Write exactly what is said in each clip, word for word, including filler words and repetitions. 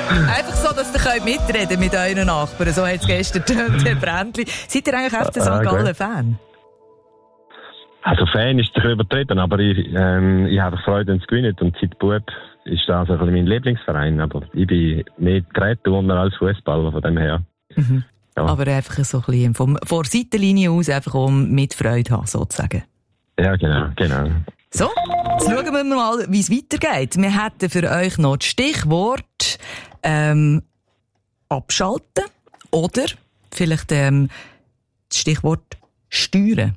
Einfach so, dass ihr könnt mitreden mit euren Nachbarn. So hat es gestern getönt, Herr Brändli. Seid ihr eigentlich F C Sankt Gallen-Fan? Also Fan ist ein bisschen übertrieben, aber ich, ähm, ich habe Freude, wenn es gewinnt. Und seit Bub ist das ein bisschen mein Lieblingsverein. Aber ich bin mehr Geräteturner als Fußballer, von dem her. Mhm. Ja. Aber einfach so ein bisschen vom, von der Seitenlinie aus, einfach um mit Freude haben, sozusagen. Ja, genau, genau. So, jetzt schauen wir mal, wie es weitergeht. Wir hätten für euch noch das Stichwort ähm, abschalten oder vielleicht ähm, das Stichwort steuern.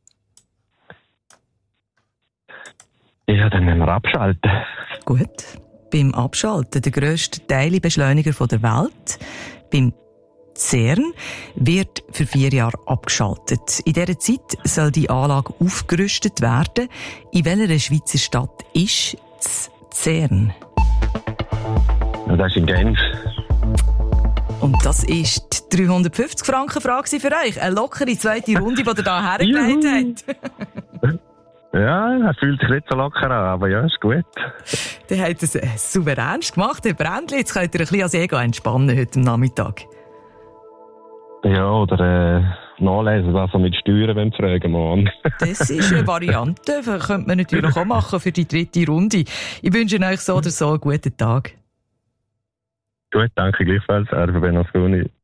Ja, dann müssen wir abschalten. Gut. Beim Abschalten, der grösste Teilbeschleuniger der Welt, beim CERN, wird für vier Jahre abgeschaltet. In dieser Zeit soll die Anlage aufgerüstet werden. In welcher Schweizer Stadt ist das CERN? Ja, das ist in Genf. Und das ist die dreihundertfünfzig Franken Frage für euch. Eine lockere zweite Runde, die ihr hier hergelegt habt. Ja, er fühlt sich nicht so locker an, aber ja, ist gut. Der hat es äh, souveränst gemacht, Herr Brändli. Jetzt könnt ihr ein bisschen an See entspannen heute Nachmittag. Ja, oder äh, nachlesen, was er mit Steuern wollen, fragen wir. Das ist eine Variante, das könnte man natürlich auch machen für die dritte Runde. Ich wünsche euch so oder so einen guten Tag. Gut, danke gleichfalls, Erbe Benasconi.